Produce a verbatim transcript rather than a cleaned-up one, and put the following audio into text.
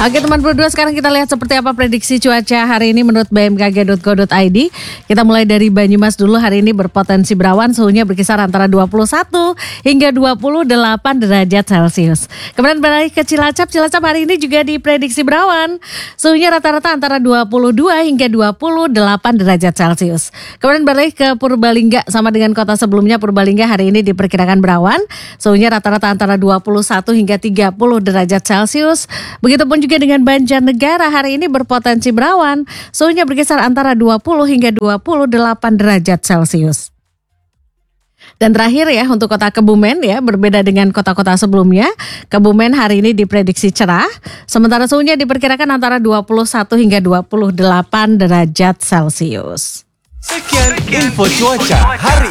Oke teman berdua, sekarang kita lihat seperti apa prediksi cuaca hari ini menurut b m k g titik go titik i d. Kita mulai dari Banyumas dulu. Hari ini berpotensi berawan, suhunya berkisar antara dua puluh satu hingga dua puluh delapan derajat Celcius. Kemudian beralih ke Cilacap. Cilacap hari ini juga diprediksi berawan, suhunya rata-rata antara dua puluh dua hingga dua puluh delapan derajat Celcius. Kemudian beralih ke Purbalingga, sama dengan kota sebelumnya. Purbalingga hari ini diperkirakan berawan, suhunya rata-rata antara dua puluh satu hingga tiga puluh derajat Celcius. Begitupun juga dengan Banjarnegara, hari ini berpotensi berawan, suhunya berkisar antara dua puluh hingga dua puluh delapan derajat Celcius. Dan terakhir ya untuk kota Kebumen ya, berbeda dengan kota-kota sebelumnya. Kebumen hari ini diprediksi cerah, sementara suhunya diperkirakan antara dua puluh satu hingga dua puluh delapan derajat Celcius. Sekian info cuaca hari